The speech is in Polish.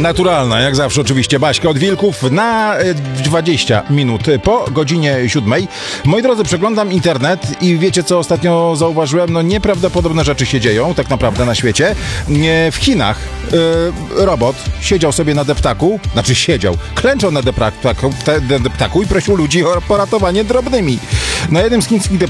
Naturalna, jak zawsze oczywiście, Baśka od Wilków na 20 minut po godzinie 7. Moi drodzy, przeglądam internet i wiecie, co ostatnio zauważyłem? No nieprawdopodobne rzeczy się dzieją tak naprawdę na świecie. W Chinach robot siedział sobie na deptaku, klęczał na deptaku i prosił ludzi o poratowanie drobnymi. Na jednym z chińskich